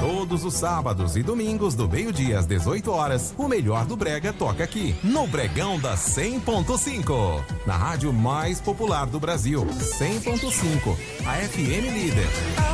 Todos os sábados e domingos do meio-dia às 18 horas, o melhor do brega toca aqui, no Bregão da 100.5. Na rádio mais popular do Brasil, 100.5, a FM líder.